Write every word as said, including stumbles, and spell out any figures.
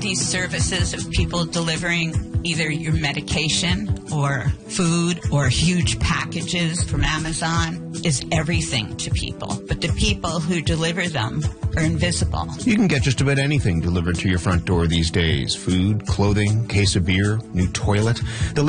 see services of people delivering either your medication or food or huge packages from Amazon is everything to people. But the people who deliver them are invisible. You can get just about anything delivered to your front door these days. Food, clothing, case of beer, new toilet. The